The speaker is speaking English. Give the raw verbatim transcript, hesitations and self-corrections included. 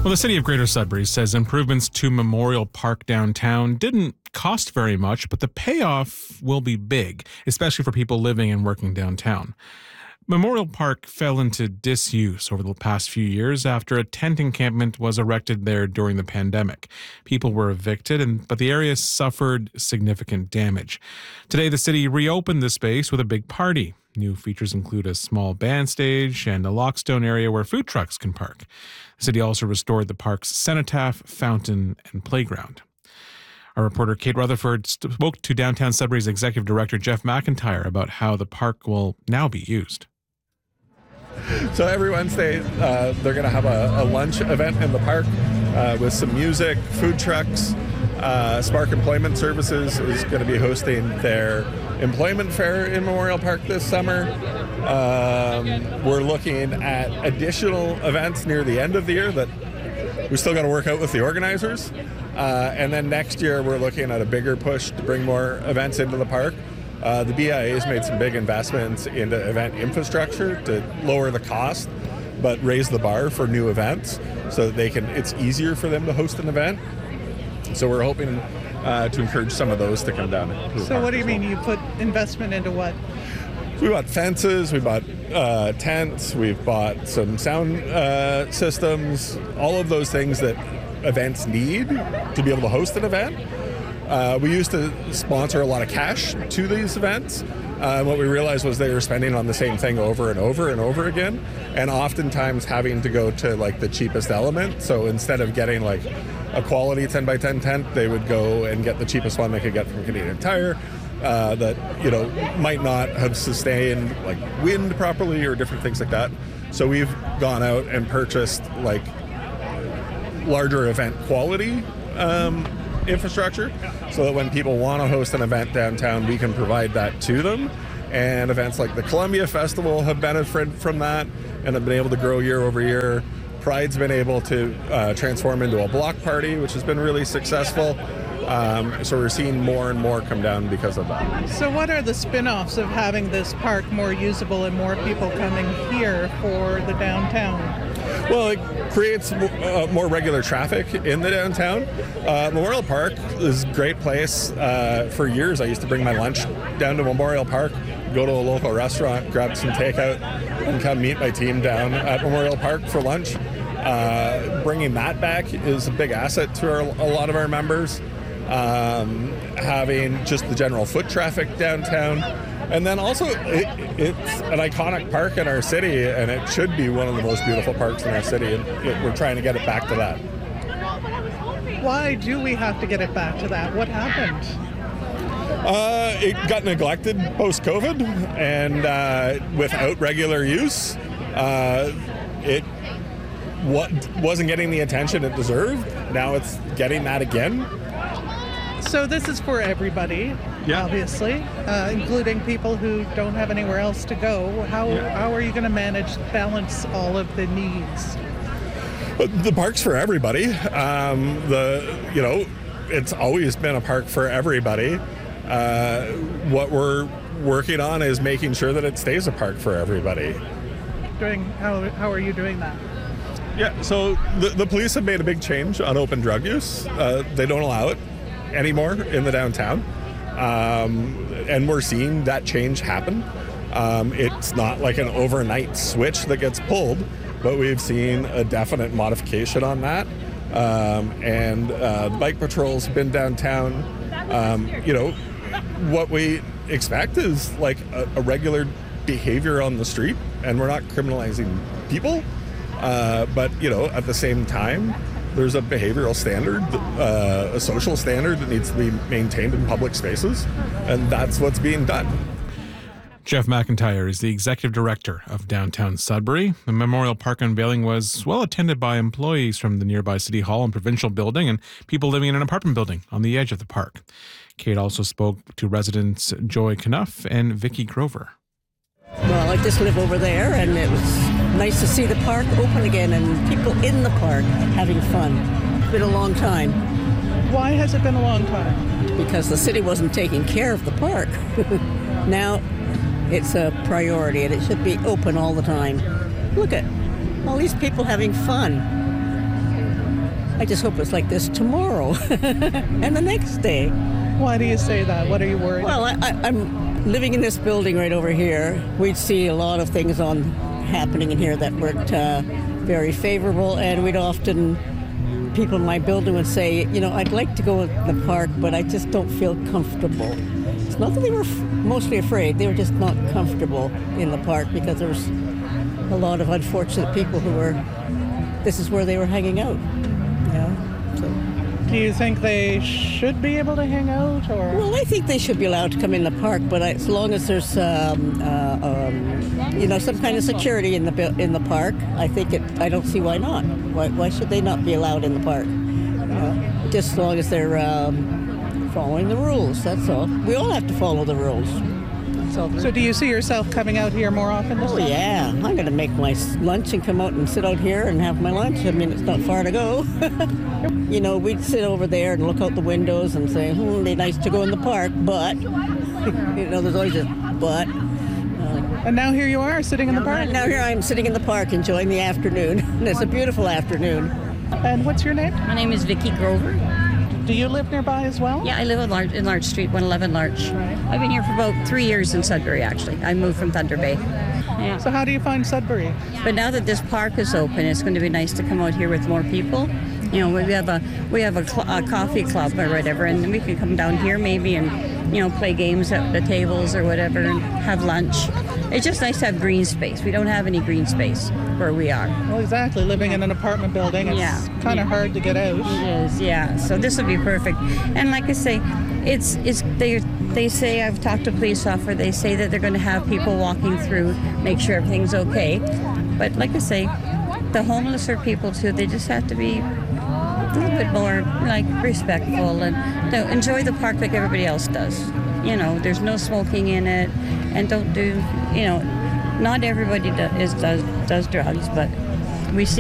Well, the city of Greater Sudbury says improvements to Memorial Park downtown didn't cost very much, but the payoff will be big, especially for people living and working downtown. Memorial Park fell into disuse over the past few years after a tent encampment was erected there during the pandemic. People were evicted, and but the area suffered significant damage. Today, the city reopened the space with a big party. New features include a small band stage and a lockstone area where food trucks can park. The city also restored the park's cenotaph, fountain, and playground. Our reporter Kate Rutherford spoke to Downtown Sudbury's Executive Director Jeff McIntyre about how the park will now be used. So every Wednesday, uh, they're going to have a, a lunch event in the park uh, with some music, food trucks. Uh, Spark Employment Services is going to be hosting their employment fair in Memorial Park this summer. Um, we're looking at additional events near the end of the year that we still got to work out with the organizers. Uh, and then next year, we're looking at a bigger push to bring more events into the park. Uh, the B I A has made some big investments into event infrastructure to lower the cost, but raise the bar for new events so that they can. It's easier for them to host an event. So we're hoping uh, to encourage some of those to come down. So what do you mean you put investment into what? We bought fences, we bought uh, tents, we've bought some sound uh, systems, all of those things that events need to be able to host an event. Uh, we used to sponsor a lot of cash to these events. Uh, what we realized was they were spending on the same thing over and over and over again, and oftentimes having to go to like the cheapest element. So instead of getting like a quality ten by ten tent, they would go and get the cheapest one they could get from Canadian Tire uh, that, you know, might not have sustained like wind properly or different things like that. So we've gone out and purchased like larger event quality um, infrastructure so that when people want to host an event downtown, we can provide that to them. And events like the Columbia Festival have benefited from that and have been able to grow year over year. Pride's been able to uh, transform into a block party, which has been really successful. Um, so we're seeing more and more come down because of that. So what are the spin-offs of having this park more usable and more people coming here for the downtown? Well, it creates uh, more regular traffic in the downtown. Uh, Memorial Park is a great place. Uh, for years, I used to bring my lunch down to Memorial Park, go to a local restaurant, grab some takeout, and come meet my team down at Memorial Park for lunch. Uh, bringing that back is a big asset to our, a lot of our members. Um, having just the general foot traffic downtown. And then also, it, it's an iconic park in our city, and it should be one of the most beautiful parks in our city, and it, we're trying to get it back to that. Why do we have to get it back to that? What happened? Uh, it got neglected post-COVID, and uh, without regular use, uh, it wa- wasn't getting the attention it deserved. Now it's getting that again. So this is for everybody, yeah. obviously, uh, including people who don't have anywhere else to go. How yeah. how are you going to manage balance all of the needs? The park's for everybody. Um, the you know, it's always been a park for everybody. Uh, what we're working on is making sure that it stays a park for everybody. Doing how how are you doing that? Yeah. So the the police have made a big change on open drug use. Uh, they don't allow it anymore in the downtown, um, and we're seeing that change happen. Um, it's not like an overnight switch that gets pulled, but we've seen a definite modification on that. Um, and uh, the bike patrols have been downtown. Um, you know, what we expect is like a, a regular behavior on the street, and we're not criminalizing people, uh, but you know, at the same time, there's a behavioral standard, uh, a social standard that needs to be maintained in public spaces, and that's what's being done. Jeff McIntyre is the Executive Director of Downtown Sudbury. The Memorial Park unveiling was well attended by employees from the nearby City Hall and Provincial Building and people living in an apartment building on the edge of the park. Kate also spoke to residents Joy Knuff and Vicky Grover. Well, I just live over there, and it was nice to see the park open again and people in the park having fun. It's been a long time. Why has it been a long time? Because the city wasn't taking care of the park. Now it's a priority, and it should be open all the time. Look at all these people having fun. I just hope it's like this tomorrow and the next day. Why do you say that? What are you worried Well, I, I, I'm living in this building right over here. We'd see a lot of things on happening in here that weren't uh, very favorable, and we'd often, people in my building would say, you know, I'd like to go in the park, but I just don't feel comfortable. It's not that they were f- mostly afraid, they were just not comfortable in the park because there was a lot of unfortunate people who were, this is where they were hanging out. Yeah. So. Do you think they should be able to hang out, or? Well, I think they should be allowed to come in the park, but as long as there's, um, uh, um, you know, some kind of security in the bu- in the park, I think it. I don't see why not. Why, why should they not be allowed in the park? Uh, just as long as they're um, following the rules. That's all. We all have to follow the rules. So, So do you see yourself coming out here more often this oh summer? yeah, I'm going to make my s- lunch and come out and sit out here and have my lunch. I mean, it's not far to go. You know, we'd sit over there and look out the windows and say, hmm, it'd be nice to go in the park, but, you know, there's always a but. And now here you are, sitting in the park. Now here I am sitting in the park enjoying the afternoon, and it's a beautiful afternoon. And what's your name? My name is Vicky Grover. Do you live nearby as well? Yeah, I live in Larch, in Larch Street, one eleven Larch. I've been here for about three years in Sudbury, actually. I moved from Thunder Bay. Yeah. So how do you find Sudbury? But now that this park is open, it's going to be nice to come out here with more people. You know, we have a we have a, cl- a coffee club or whatever, and we can come down here maybe and, you know, play games at the tables or whatever and have lunch. It's just nice to have green space. We don't have any green space where we are. Well, exactly. Living in an apartment building, it's Yeah. kind of Yeah. hard to get out. It is, yeah. So this would be perfect. And like I say, it's it's they they say, I've talked to police officer, they say that they're going to have people walking through, make sure everything's okay. But like I say, the homeless are people too. They just have to be a little bit more like respectful and you know, enjoy the park like everybody else does. You know, there's no smoking in it, and don't do, you know, not everybody do, is, does does drugs, but we see